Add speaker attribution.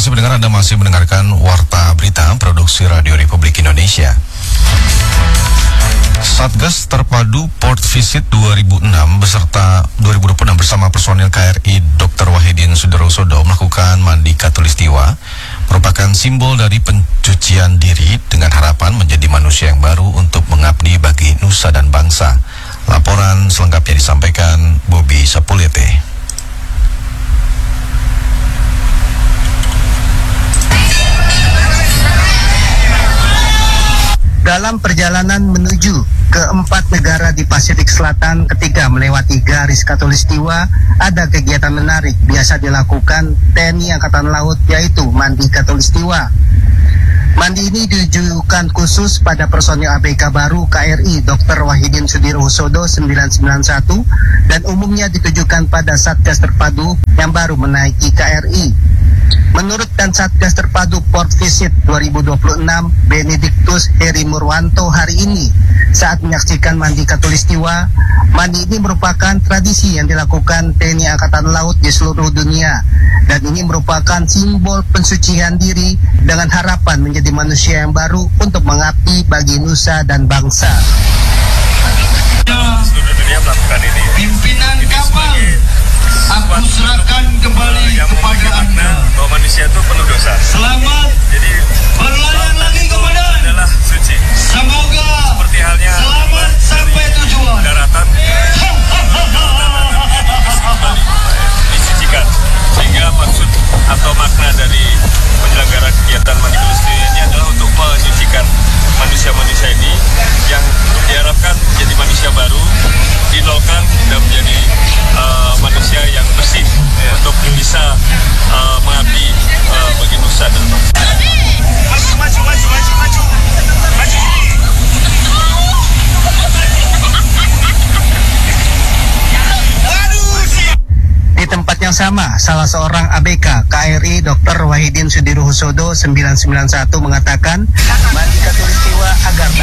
Speaker 1: kasih pendengar, Anda masih mendengarkan Warta Berita Produksi Radio Republik Indonesia. Satgas Terpadu Port Visit 2006 bersama personil KRI Dr. Wahidin Sudirohusodo melakukan mandi Khatulistiwa, merupakan simbol dari pencucian diri dengan harapan menjadi manusia yang baru untuk mengabdi bagi nusa dan bangsa. Laporan selengkapnya disampaikan Bobi Sapulete.
Speaker 2: Dalam perjalanan menuju ke 4 negara di Pasifik Selatan ketika melewati garis Khatulistiwa, ada kegiatan menarik biasa dilakukan TNI Angkatan Laut, yaitu mandi Khatulistiwa. Mandi ini ditujukan khusus pada personil ABK baru KRI Dr. Wahidin Sudirohusodo 991 dan umumnya ditujukan pada Satgas Terpadu yang baru menaiki KRI. Menurut dan Satgas Terpadu Port Visit 2026 Benediktus Heri Murwanto hari ini saat menyaksikan mandi Khatulistiwa, mandi ini merupakan tradisi yang dilakukan TNI Angkatan Laut di seluruh dunia dan ini merupakan simbol pensucian diri dengan harapan menjadi manusia yang baru untuk mengabdi bagi nusa dan bangsa.
Speaker 3: Seluruh dunia melakukan ini.
Speaker 4: Pimpinan kapal, aku serahkan kembali kepada Anda.
Speaker 3: Bahwa manusia itu penuh dosa.
Speaker 4: Selamat.
Speaker 3: Jadi
Speaker 4: berlayar lagi komandan.
Speaker 3: Adalah suci.
Speaker 4: Semoga
Speaker 3: seperti halnya
Speaker 4: selamat sampai tujuan.
Speaker 3: Daratan disucikan. Sehingga maksud atau makna dari penyelenggara kegiatan mandi Khatulistiwa ini adalah untuk menyucikan manusia-manusia ini yang diharapkan menjadi manusia baru, dinolkan dan menjadi manusia yang bersih untuk bisa mengabdi bagi nusa dan bangsa. Maju.
Speaker 2: Di tempat yang sama, salah seorang ABK KRI Dr. Wahidin Sudirohusodo 991 mengatakan mandi Khatulistiwa agar